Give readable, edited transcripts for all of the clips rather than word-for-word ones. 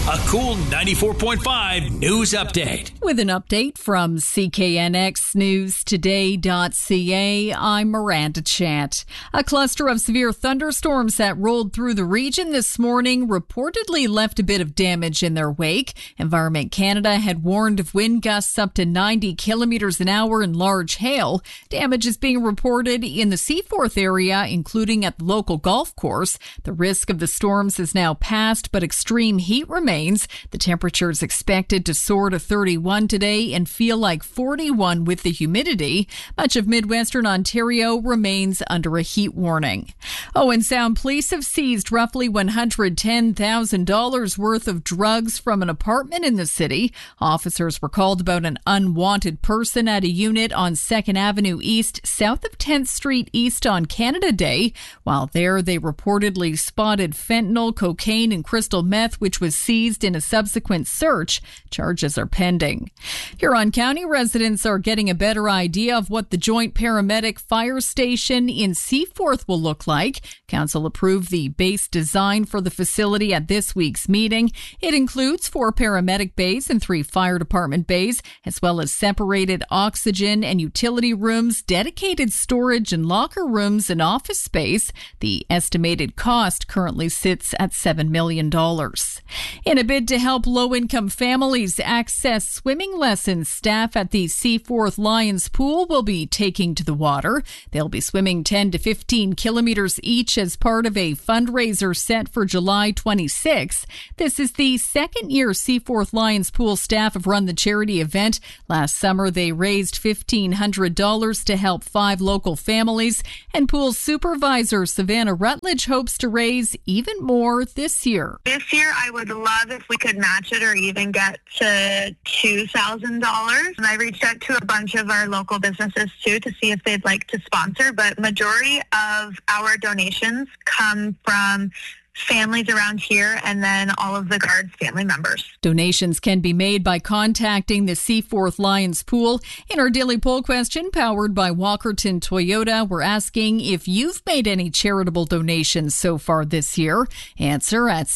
A cool 94.5 news update. With an update from CKNXNewsToday.ca, I'm Miranda Chant. A cluster of severe thunderstorms that rolled through the region this morning reportedly left a bit of damage in their wake. Environment Canada had warned of wind gusts up to 90 kilometers an hour and large hail. Damage is being reported in the Seaforth area, including at the local golf course. The risk of the storms is now past, but extreme heat remains. The temperature is expected to soar to 31 today and feel like 41 with the humidity. Much of Midwestern Ontario remains under a heat warning. Owen Sound police have seized roughly $110,000 worth of drugs from an apartment in the city. Officers were called about an unwanted person at a unit on 2nd Avenue East, south of 10th Street East on Canada Day. While there, they reportedly spotted fentanyl, cocaine, and crystal meth, which was seized in a subsequent search. Charges are pending. Huron County residents are getting a better idea of what the Joint Paramedic Fire Station in Seaforth will look like. Council approved the base design for the facility at this week's meeting. It includes 4 paramedic bays and 3 fire department bays, as well as separated oxygen and utility rooms, dedicated storage and locker rooms, and office space. The estimated cost currently sits at $7 million. In a bid to help low-income families access swimming lessons, staff at the Seaforth Lions Pool will be taking to the water. They'll be swimming 10 to 15 kilometers each as part of a fundraiser set for July 26. This is the second year Seaforth Lions Pool staff have run the charity event. Last summer, they raised $1,500 to help 5 local families, and pool supervisor Savannah Rutledge hopes to raise even more this year. This year, I would love if we could match it or even get to $2,000. And I reached out to a bunch of our local businesses too to see if they'd like to sponsor, but majority of our donations come from families around here and then all of the guards' family members. Donations can be made by contacting the Seaforth Lions Pool. In our daily poll question, powered by Walkerton Toyota, we're asking if you've made any charitable donations so far this year. Answer at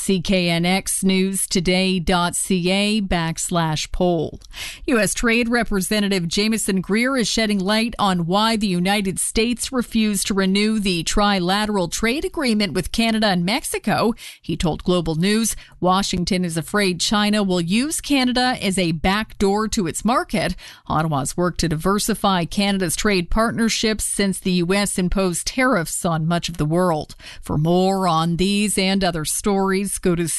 cknxnewstoday.ca/poll. U.S. Trade Representative Jameson Greer is shedding light on why the United States refused to renew the trilateral trade agreement with Canada and Mexico. He told Global News Washington is afraid China will use Canada as a backdoor to its market. Ottawa's worked to diversify Canada's trade partnerships since the U.S. imposed tariffs on much of the world. For more on these and other stories, go to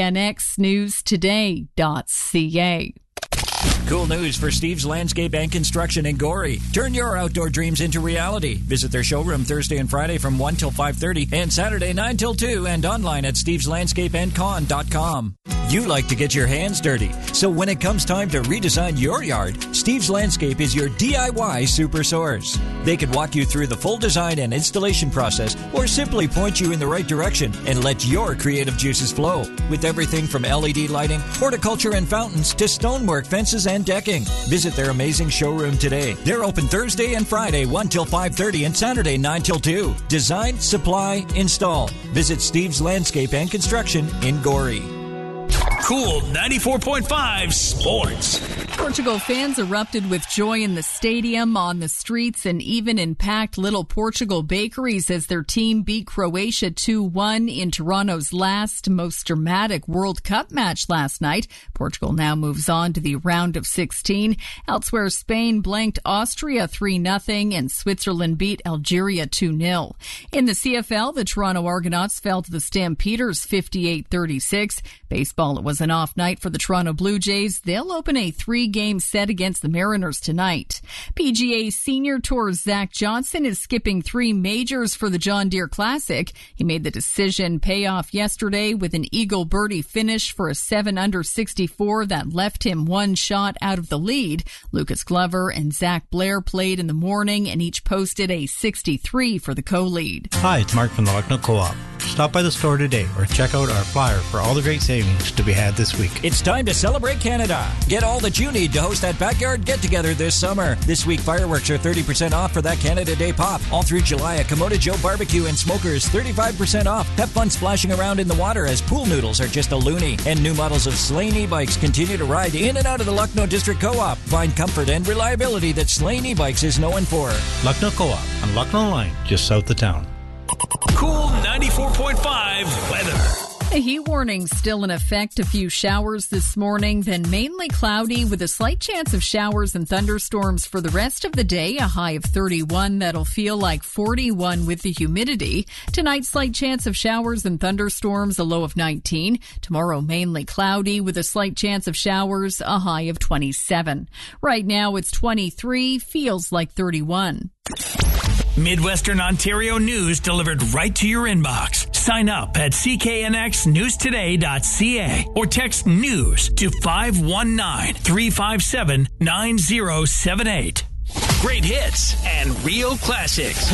cknxnewstoday.ca. Cool news for Steve's Landscape and Construction in Gorey. Turn your outdoor dreams into reality. Visit their showroom Thursday and Friday from 1 till 5:30 and Saturday 9 till 2 and online at steveslandscapeandcon.com. You like to get your hands dirty, so when it comes time to redesign your yard, Steve's Landscape is your DIY super source. They can walk you through the full design and installation process or simply point you in the right direction and let your creative juices flow. With everything from LED lighting, horticulture and fountains to stonework, fences, and decking. Visit their amazing showroom today. They're open Thursday and Friday 1 till 5:30 and Saturday 9 till 2. Design, supply, install. Visit Steve's Landscape and Construction in Gorey. Cool 94.5 Sports. Portugal fans erupted with joy in the stadium, on the streets, and even in packed Little Portugal bakeries as their team beat Croatia 2-1 in Toronto's last, most dramatic World Cup match last night. Portugal now moves on to the round of 16. Elsewhere, Spain blanked Austria 3-0 and Switzerland beat Algeria 2-0. In the CFL, the Toronto Argonauts fell to the Stampeders 58-36. Baseball, it was an off night for the Toronto Blue Jays. They'll open a 3-game set against the Mariners tonight. PGA Senior Tour's Zach Johnson is skipping 3 majors for the John Deere Classic. He made the decision payoff yesterday with an eagle birdie finish for a 7-under 64 that left him 1 shot out of the lead. Lucas Glover and Zach Blair played in the morning and each posted a 63 for the co-lead. Hi, it's Mark from the Lucknow Co-op. Stop by the store today or check out our flyer for all the great savings to be had this week. It's time to celebrate Canada. Get all that you need need to host that backyard get-together this summer. This week, fireworks are 30% off for that Canada Day Pop. All through July at Komodo Joe Barbecue and Smokers, 35% off. Have fun splashing around in the water as pool noodles are just a loony. And new models of Slane e-bikes continue to ride in and out of the Lucknow District Co-op. Find comfort and reliability that Slane e-bikes is known for. Lucknow Co-op on Lucknow Line, just south of town. Cool 94.5 weather. A heat warning still in effect. A few showers this morning, then mainly cloudy with a slight chance of showers and thunderstorms for the rest of the day. A high of 31 that'll feel like 41 with the humidity. Tonight, slight chance of showers and thunderstorms, a low of 19. Tomorrow, mainly cloudy with a slight chance of showers, a high of 27. Right now, it's 23, feels like 31. Midwestern Ontario news delivered right to your inbox. Sign up at cknxnewstoday.ca or text news to 519-357-9078. Great hits and real classics.